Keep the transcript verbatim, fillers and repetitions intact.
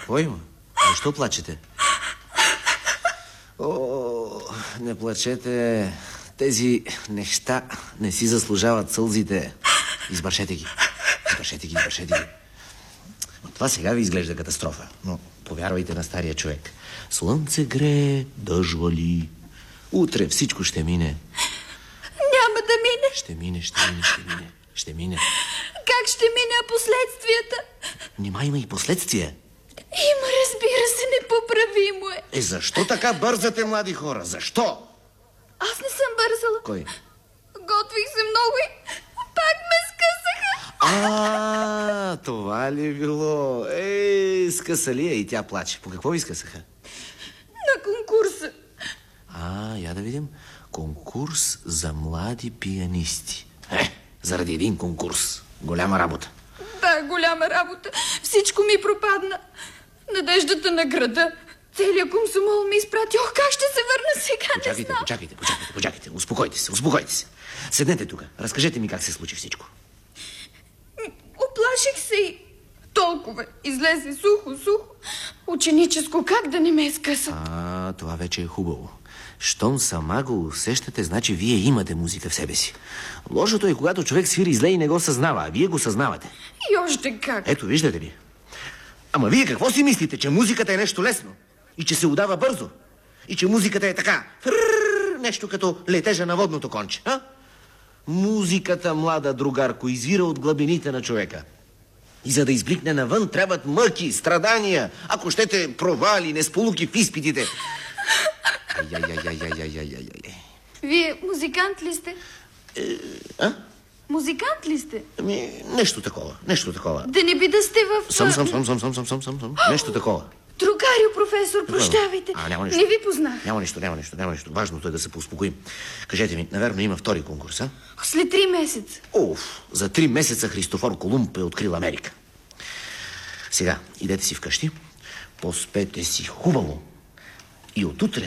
Какво има? Защо плачете? О, не плачете. Тези неща не си заслужават сълзите. Избършете ги. Избършете ги, избършете ги. Това сега ви изглежда катастрофа. Но повярвайте на стария човек. Слънце грее, дъжд вали. Утре всичко ще мине. Няма да мине. Ще мине, ще мине, ще мине. Ще мине. Как ще мине последствията? Нима има и последствия. Има, разбира се, непоправимо е. Е, защо така бързате, млади хора? Защо? Аз не съм бързала. Кой? Готвих се много и пак ме скъсаха. А, това ли било? Ей, скъса ли е? И тя плаче. По какво ви скъсаха? На конкурса. А, я да видим. Конкурс за млади пианисти. Е, заради един конкурс. Голяма работа. Да, голяма работа. Всичко ми пропадна. Надеждата на града. Целият комсомол ми изпрати. Ох, как ще се върна сега, Почакайте, не знам. почакайте, почакайте, почакайте. Успокойте се, успокойте се. Седнете тук. Разкажете ми как се случи всичко. Оплаших се и толкова. Излезе сухо, сухо. Ученическо, как да не ме скъса? А, това вече е хубаво. Щом сама го усещате, значи вие имате музика в себе си. Лошото е, когато човек свири зле и не го съзнава, а вие го съзнавате. И още как. Ето, виждате ли? Ама вие какво си мислите, че музиката е нещо лесно? И че се удава бързо? И че музиката е така? Фрррр, нещо като летежа на водното конче, а? Музиката, млада другарко, извира от глъбините на човека. И за да избликне навън, трябват мъки, страдания, ако щете провали, несполуки в изпитите. Ай-яй-яй-яй-яй-яй-яй-яй. Вие музикант ли сте? Е, а? Музикант ли сте? Ами, нещо такова, нещо такова. Да не би да сте в... Съм, съм, съм, съм, съм, съм, съм, съм, съм. Нещо такова. Другарио, професор, прощавайте. А, няма нищо. Не ви познах. Няма нищо, няма нищо, няма нищо. Важното е да се поуспокоим. Кажете ми, наверно има втори конкурс, а? След три месеца. Оф, за три месеца Христофор Колумб е открил Америка. Сега, идете си вкъщи, поспете си хубаво и отутре